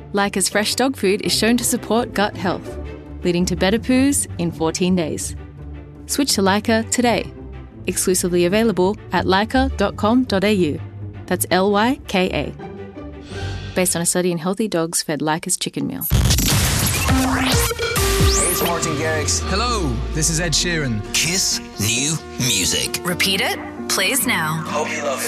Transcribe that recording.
Leica's fresh dog food is shown to support gut health, leading to better poos in 14 days. Switch to Leica today. Exclusively available at leica.com.au. That's Lyka. Based on a study in healthy dogs fed Leica's chicken meal. Hey, it's Martin Garrix. Hello, this is Ed Sheeran. Kiss New Music. Repeat it, plays now. Hope you love it.